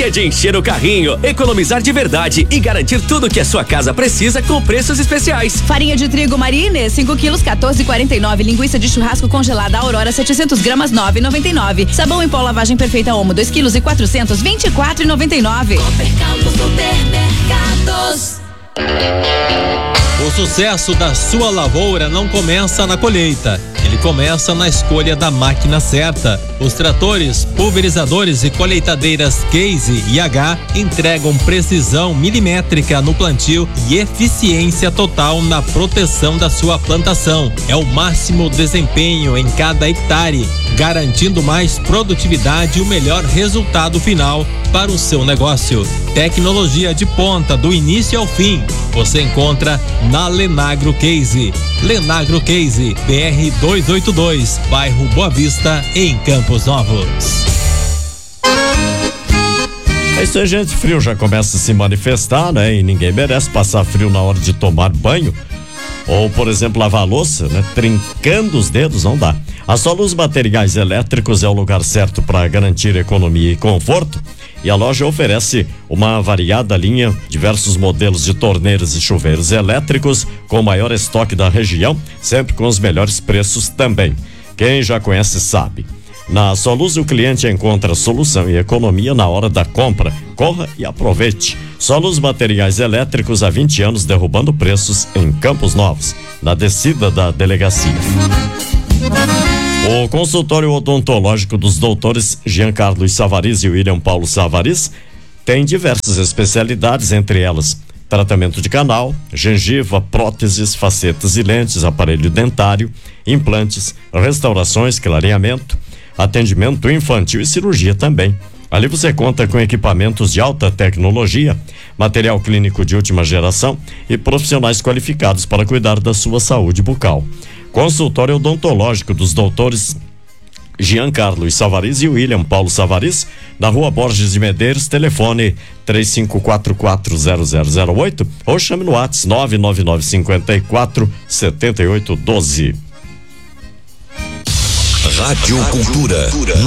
É de encher o carrinho, economizar de verdade e garantir tudo que a sua casa precisa com preços especiais. Farinha de trigo Marine, 5 quilos, 14,49. Linguiça de churrasco congelada Aurora, 700 gramas, 9,99. Sabão em pó lavagem perfeita Omo, 2 quilos e 400, 24,99. Supermercados. O sucesso da sua lavoura não começa na colheita, ele começa na escolha da máquina certa. Os tratores, pulverizadores e colheitadeiras Case e H entregam precisão milimétrica no plantio e eficiência total na proteção da sua plantação. É o máximo desempenho em cada hectare, garantindo mais produtividade e o melhor resultado final para o seu negócio. Tecnologia de ponta do início ao fim, você encontra na Lenagro Case. Lenagro Case, BR 282, bairro Boa Vista, em Campos Novos. É isso aí, gente. Frio já começa a se manifestar, né? E ninguém merece passar frio na hora de tomar banho. Ou, por exemplo, lavar a louça, né? Trincando os dedos, não dá. A Soluz Materiais Elétricos é o lugar certo para garantir economia e conforto. E a loja oferece uma variada linha, diversos modelos de torneiras e chuveiros elétricos com o maior estoque da região, sempre com os melhores preços também. Quem já conhece sabe. Na Soluz o cliente encontra solução e economia na hora da compra. Corra e aproveite. Soluz Materiais Elétricos há 20 anos derrubando preços em Campos Novos, na descida da delegacia. O consultório odontológico dos doutores Giancarlo Savariz e William Paulo Savariz tem diversas especialidades, entre elas tratamento de canal, gengiva, próteses, facetas e lentes, aparelho dentário, implantes, restaurações, clareamento, atendimento infantil e cirurgia também. Ali você conta com equipamentos de alta tecnologia, material clínico de última geração e profissionais qualificados para cuidar da sua saúde bucal. Consultório odontológico dos doutores Giancarlo Savariz e William Paulo Savariz, na Rua Borges de Medeiros, telefone 35440008 ou chame no WhatsApp 999547812. Rádio Cultura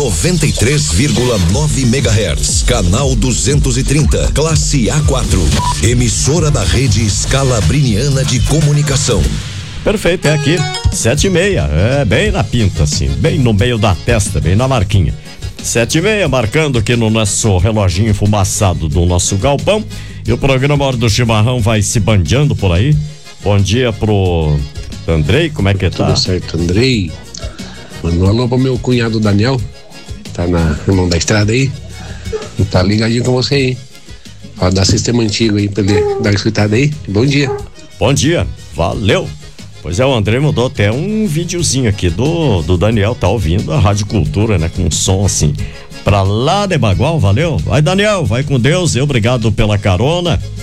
93,9 MHz, canal 230, classe A4, emissora da rede Scalabriniana de Comunicação. Perfeito, é aqui, 7h30, é bem na pinta assim, bem no meio da testa, bem na marquinha. 7h30, marcando aqui no nosso reloginho enfumaçado do nosso galpão, e o programa Hora do Chimarrão vai se bandeando por aí. Bom dia pro Andrei, como é que tá? Tudo certo, Andrei. Manda um alô pro meu cunhado Daniel, tá na mão da estrada aí, tá ligadinho com você aí. Ó, dá sistema antigo aí pra ele dar uma escutada aí. Bom dia. Bom dia, valeu. Pois é, o André mandou até um videozinho aqui do Daniel, tá ouvindo a Rádio Cultura, né? Com som assim, pra lá de Bagual, valeu? Vai, Daniel, vai com Deus, obrigado pela carona.